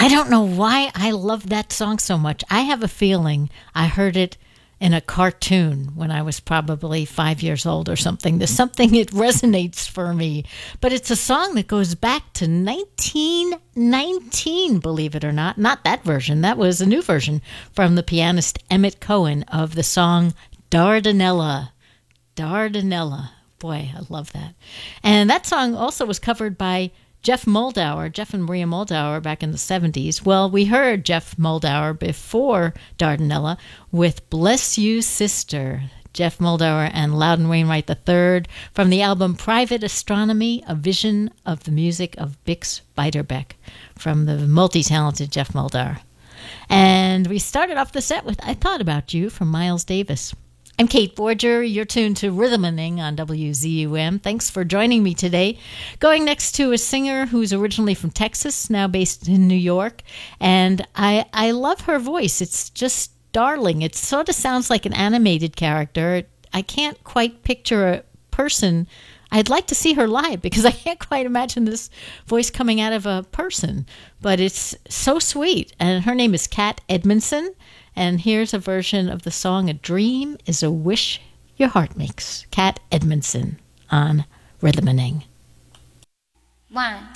I don't know why I love that song so much. I have a feeling I heard it in a cartoon when I was probably 5 years old or something. There's something, it resonates for me. But it's a song that goes back to 1919, believe it or not. Not that version. That was a new version from the pianist Emmett Cohen of the song Dardanella. Dardanella. Boy, I love that. And that song also was covered by Jeff Moldauer, Jeff and Maria Moldauer back in the 70s. Well, we heard Jeff Moldauer before Dardanella with Bless You Sister, Jeff Moldauer and Loudon Wainwright III from the album Private Astronomy, A Vision of the Music of Bix Beiderbecke from the multi-talented Jeff Moldauer. And we started off the set with I Thought About You from Miles Davis. I'm Kate Borger. You're tuned to Rhythmaning on WZUM. Thanks for joining me today. Going next to a singer who's originally from Texas, now based in New York. And I love her voice. It's just darling. It sort of sounds like an animated character. I can't quite picture a person. I'd like to see her live because I can't quite imagine this voice coming out of a person. But it's so sweet. And her name is Kat Edmondson. And here's a version of the song A Dream is a Wish Your Heart Makes. Kat Edmondson on Rhythmaning. 1,